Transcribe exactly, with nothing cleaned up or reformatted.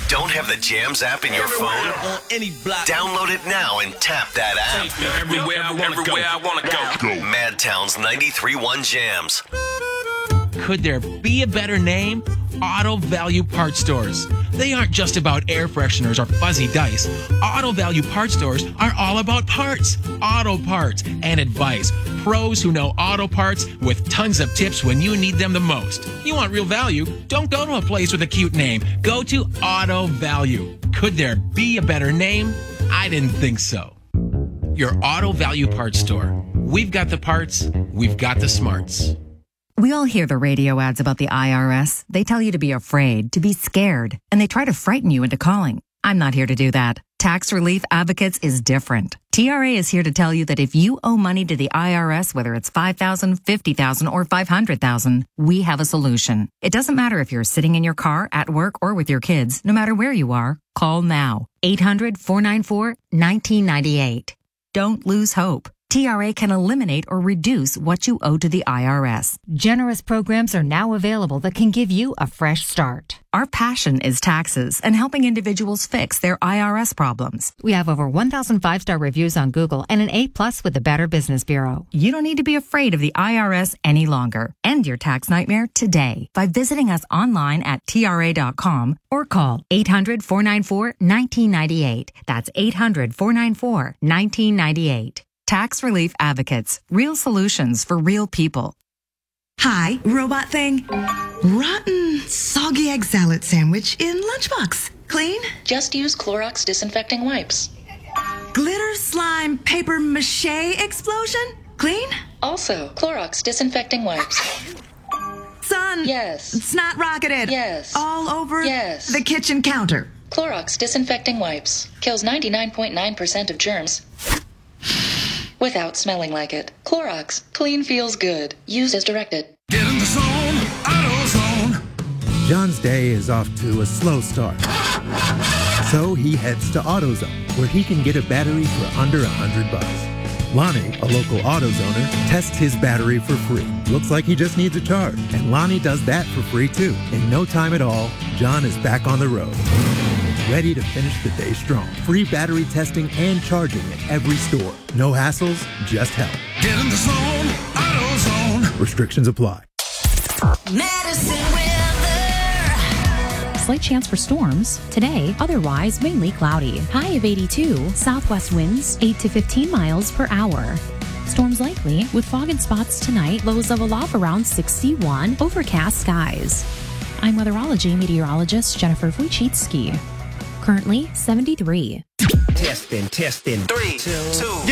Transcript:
Don't have the Jams app in your phone? On any block. Download it now and tap that app. Everywhere I want to go. I want to go. Madtown's ninety-three point one Jams. Could there be a better name? Auto Value Parts Stores. They aren't just about air fresheners or fuzzy dice. Auto Value Parts Stores are all about parts, auto parts, and advice. Pros who know auto parts with tons of tips when you need them the most. You want real value? Don't go to a place with a cute name. Go to Auto Value. Could there be a better name? I didn't think so. Your Auto Value Parts Store. We've got the parts. We've got the smarts. We all hear the radio ads about the I R S. They tell you to be afraid, to be scared, and they try to frighten you into calling. I'm not here to do that. Tax Relief Advocates is different. T R A is here to tell you that if you owe money to the I R S, whether it's five thousand dollars, fifty thousand dollars, or five hundred thousand dollars, we have a solution. It doesn't matter if you're sitting in your car, at work, or with your kids. No matter where you are, call now. eight hundred, four nine four, one nine nine eight. Don't lose hope. T R A can eliminate or reduce what you owe to the I R S. Generous programs are now available that can give you a fresh start. Our passion is taxes and helping individuals fix their I R S problems. We have over one thousand five-star reviews on Google and an A plus with the Better Business Bureau. You don't need to be afraid of the I R S any longer. End your tax nightmare today by visiting us online at T R A dot com or call eight hundred, four nine four, one nine nine eight. That's eight hundred, four nine four, one nine nine eight. Tax Relief Advocates. Real solutions for real people. Hi, robot thing. Rotten, soggy egg salad sandwich in lunchbox. Clean? Just use Clorox disinfecting wipes. Glitter slime paper mache explosion? Clean? Also, Clorox disinfecting wipes. Son. Yes. Snot rocketed. Yes. All over Yes. the kitchen counter. Clorox disinfecting wipes. Kills ninety-nine point nine percent of germs without smelling like it. Clorox. Clean feels good. Use as directed. Get in the zone, AutoZone. John's day is off to a slow start. So he heads to AutoZone, where he can get a battery for under a hundred bucks. Lonnie, a local AutoZoner, tests his battery for free. Looks like he just needs a charge, and Lonnie does that for free too. In no time at all, John is back on the road, ready to finish the day strong. Free battery testing and charging at every store. No hassles, just help. Get in the zone, AutoZone. Restrictions apply. Medicine weather. Slight chance for storms today, otherwise mainly cloudy. High of eighty-two, southwest winds eight to fifteen miles per hour. Storms likely with fog and spots tonight, lows of a low around sixty-one, overcast skies. I'm weatherology meteorologist Jennifer Wojcicki. Currently seventy-three. Testing, testing. Three, two, two.